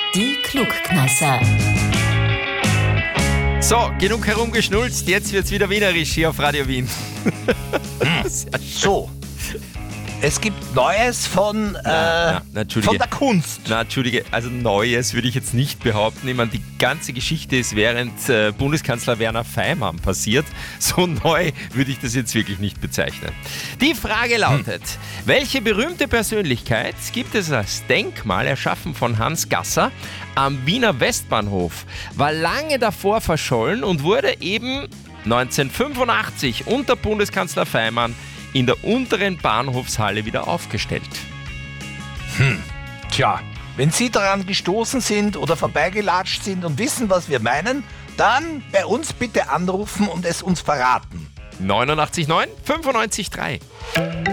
Die Klugkneisser. So, genug herumgeschnulzt, jetzt wird's wieder wienerisch hier auf Radio Wien. So, es gibt Neues von der Kunst. Na, entschuldige, also Neues würde ich jetzt nicht behaupten. Ich meine, die ganze Geschichte ist während Bundeskanzler Werner Faymann passiert. So neu würde ich das jetzt wirklich nicht bezeichnen. Die Frage lautet, welche berühmte Persönlichkeit gibt es als Denkmal, erschaffen von Hans Gasser, am Wiener Westbahnhof, war lange davor verschollen und wurde eben 1985 unter Bundeskanzler Faymann in der unteren Bahnhofshalle wieder aufgestellt. Tja, wenn Sie daran gestoßen sind oder vorbeigelatscht sind und wissen, was wir meinen, dann bei uns bitte anrufen und es uns verraten. 89 9 95 3.